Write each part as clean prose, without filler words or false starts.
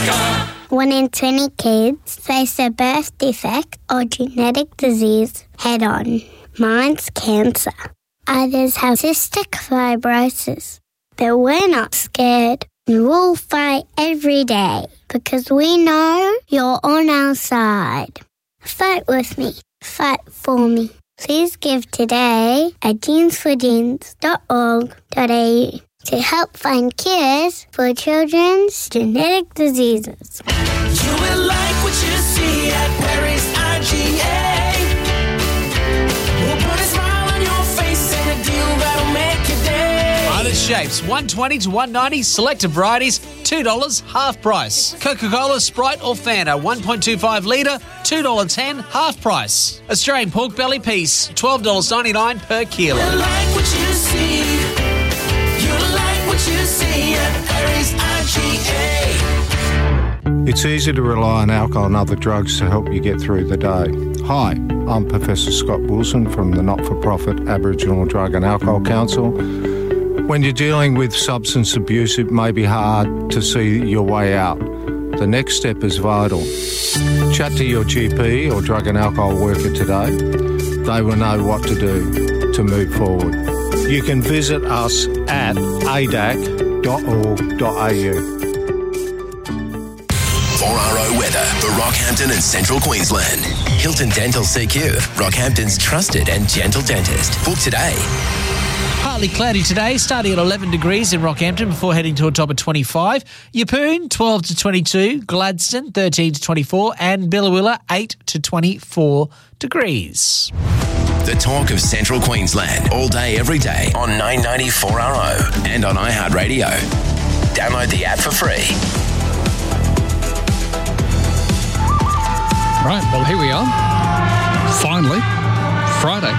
1 in 20 kids face a birth defect or genetic disease head-on. Mine's cancer. Others have cystic fibrosis. But we're not scared. We'll fight every day because we know you're on our side. Fight with me. Fight for me. Please give today at genesforgenes.org.au to help find cures for children's genetic diseases. You will like what you see at Perry's IGA. We'll put a smile on your face and a deal that'll make your day. Other shapes, $1.20 to $1.90. Selected varieties, $2 half price. Coca-Cola, Sprite or Fanta, 1.25 litre, $2.10 half price. Australian pork belly piece, $12.99 per kilo. You like what you see. You like what you see at Perry's IGA. It's easy to rely on alcohol and other drugs to help you get through the day. Hi, I'm Professor Scott Wilson from the not-for-profit Aboriginal Drug and Alcohol Council. When you're dealing with substance abuse, it may be hard to see your way out. The next step is vital. Chat to your GP or drug and alcohol worker today. They will know what to do to move forward. You can visit us at adac.org.au. 4RO weather for Rockhampton and Central Queensland. Hilton Dental CQ, Rockhampton's trusted and gentle dentist. Book today. Partly cloudy today, starting at 11 degrees in Rockhampton before heading to a top of 25. Yeppoon, 12 to 22. Gladstone, 13 to 24. And Billawilla, 8 to 24 degrees. The talk of Central Queensland, all day, every day on 990 4RO and on iHeartRadio. Download the app for free. Right, well, here we are. Finally, Friday.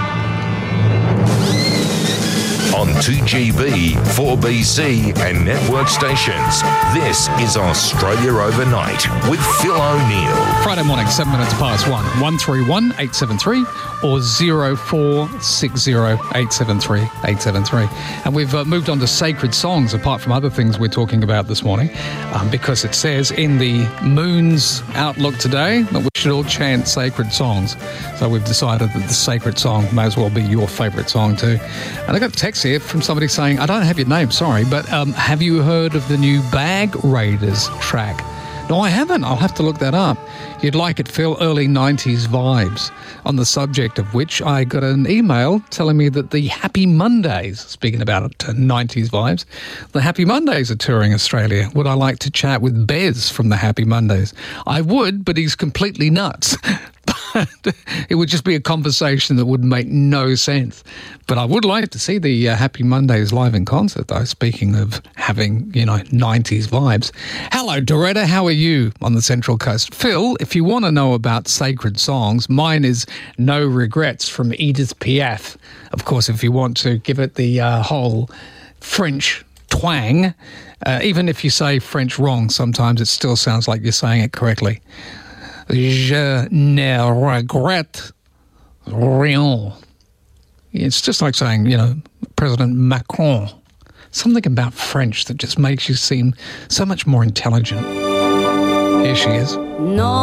On 2GB, 4BC and network stations, this is Australia Overnight with Phil O'Neill. Friday morning, 7 minutes past 1. 131 873 or 0460 873 873. And we've moved on to sacred songs, apart from other things we're talking about this morning, because it says in the Moon's Outlook today that we should all chant sacred songs. So we've decided that the sacred song may as well be your favourite song too. And I got a text here from somebody saying, I don't have your name, sorry, but have you heard of the new Bag Raiders track? No, I haven't. I'll have to look that up. You'd like it, Phil, early 90s vibes. On the subject of which, I got an email telling me that the Happy Mondays, speaking about it, 90s vibes, the Happy Mondays are touring Australia. Would I like to chat with Bez from the Happy Mondays? I would, but he's completely nuts. It would just be a conversation that would make no sense. But I would like to see the Happy Mondays live in concert, though, speaking of having, 90s vibes. Hello, Doretta. How are you on the Central Coast? Phil, if you want to know about sacred songs, mine is No Regrets from Edith Piaf. Of course, if you want to give it the whole French twang, even if you say French wrong, sometimes it still sounds like you're saying it correctly. Je ne regrette rien. It's just like saying, President Macron. Something about French that just makes you seem so much more intelligent. Here she is. No.